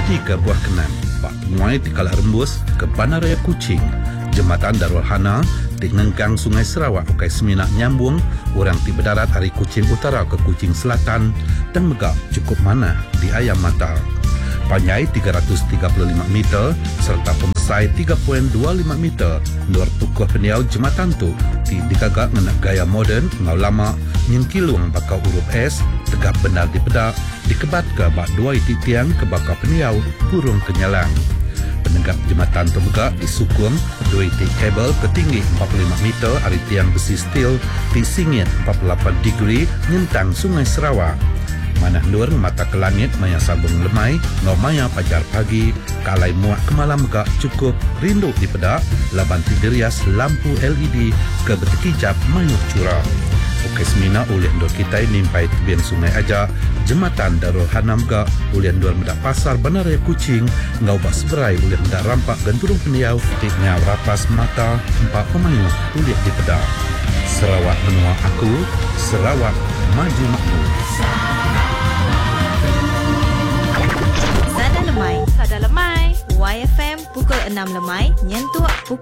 Jadi ke Buah Kenan, Pak Muai di Kala Rembus ke Bandaraya Kuching, Jembatan Darul Hana di Ngengkang Sungai Sarawak ukai Seminak nyambung orang di berdarat dari Kuching Utara ke Kuching Selatan dan megak cukup mana di Ayam Mata. Panjai 335 meter serta pemesai 3.25 meter luar tukuh peniau jembatan tu digagak dengan gaya moden ngau lama nyengkilung bakau huruf S tegap benar di pedak dikebat ke bak dua itik tiang ke bakau peniau burung kenyalang. Penegak jembatan tu megak disukung dua itik kabel ketinggi 45 meter dari tiang besi steel di singit 48 degree nyentang Sungai Sarawak. Manah nur mata ke langit maya sabung lemai ngau maya pajar pagi kalai muak ke malam megak cukup rindu di pedak laban tidirias lampu LED ke betekijap mayuh curang. Ukai semina ulian dor kita nimpai tebian sungai aja jembatan Darul Hana megak ulian dor medak pasar Bandaraya Kuching ngau bak seberai ulian medak rampak ganturung peniau tiknya rapas mata empat pemayuh ulian di pedak. Sarawak menua aku, Sarawak maju makmur. Sada lemai. YFM pukul 6 lemai, nyentuh pukul